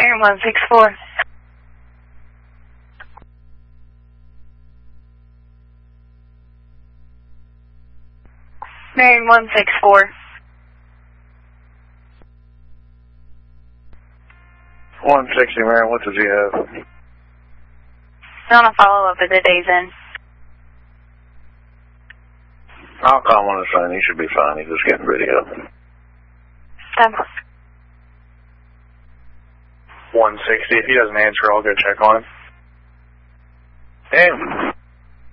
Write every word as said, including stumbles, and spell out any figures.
Marion one six four. Marion one six four. one sixty, Marion, what does he have? On a follow-up at the day's end. I'll call him on his phone. He should be fine. He's just getting video. Ten. one sixty. If he doesn't answer, I'll go check on him. Hey.